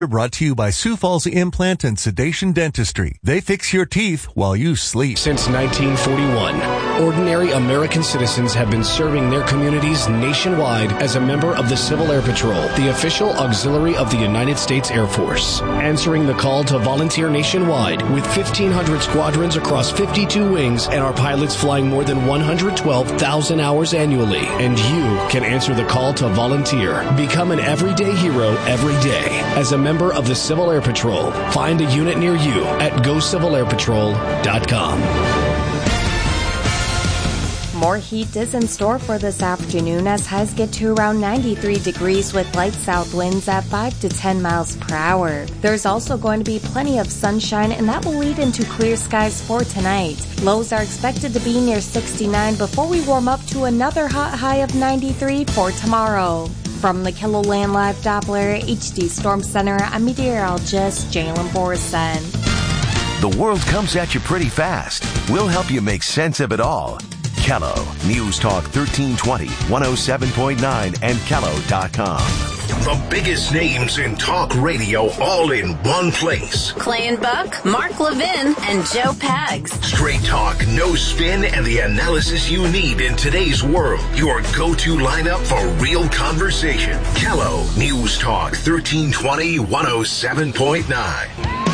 Brought to you by Sioux Falls Implant and Sedation Dentistry. They fix your teeth while you sleep. Since 1941, ordinary American citizens have been serving their communities nationwide as a member of the Civil Air Patrol, the official auxiliary of the United States Air Force. Answering the call to volunteer nationwide with 1,500 squadrons across 52 wings and our pilots flying more than 112,000 hours annually. And you can answer the call to volunteer. Become an everyday hero every day. As a member of the Civil Air Patrol, find a unit near you at GoCivilAirPatrol.com. More heat is in store for this afternoon as highs get to around 93 degrees with light south winds at 5 to 10 miles per hour. There's also going to be plenty of sunshine, and that will lead into clear skies for tonight. Lows are expected to be near 69 before we warm up to another hot high of 93 for tomorrow. From the KILOLAND Live Doppler HD Storm Center, I'm meteorologist Jalen Borson. The world comes at you pretty fast. We'll help you make sense of it all. Kello, News Talk 1320, 107.9, and Kello.com. The biggest names in talk radio all in one place. Clay and Buck, Mark Levin, and Joe Pags. Straight talk, no spin, and the analysis you need in today's world. Your go-to lineup for real conversation. Kello, News Talk 1320, 107.9.